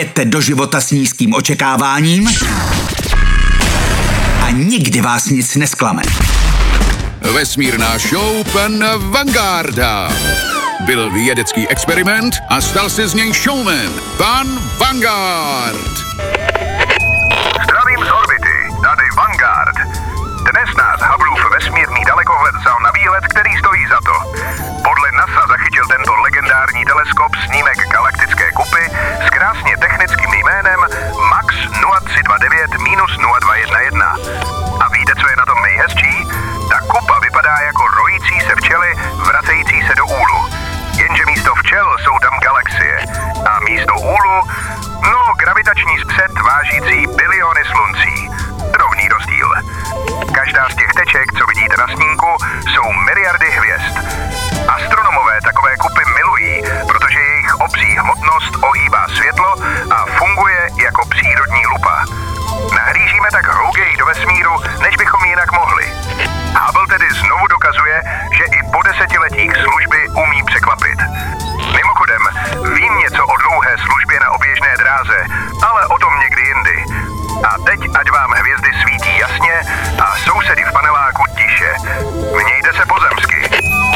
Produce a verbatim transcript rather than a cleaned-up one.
Jděte do života s nízkým očekáváním a nikdy vás nic nesklame. Vesmírná show pana Vangarda. Byl vědecký experiment a stal se z něj showman, pan Vanguard. Zdravím z orbity, tady Vanguard. Dnes nás Hubbleův vesmírný dalekohled vzal na výlet, který stojí za to. Podle NASA zachytil tento legendární teleskop snímek galaktické kupy s krásně technickým jménem Max nula tři dva devět nula dva jedna jedna. A víte, co je na tom nejhezčí? Ta kupa vypadá jako rojící se včely vracející se do úlu. Jenže místo včel jsou tam galaxie. A místo úlu, no, gravitační střed vážící biliony sluncí. Rovný rozdíl. Každá z těch teček, co vidíte na snímku, jsou miliardy hvězd. Astronomové takové kupy milují, protože jejich obří hmotnost ohýbá světlo a funguje jako přírodní lupa. Nahlížíme tak hlouběji do vesmíru, než bychom jinak mohli. Hubble tedy znovu dokazuje, že i po desetiletích služby umí překvapit. Mimochodem, vím něco o dlouhé službě na oběžné dráze, ale o tom někdy jindy. A teď ať vám hvězdy svítí jasně a sousedy v paneláku tiše. Mějte se po zemi.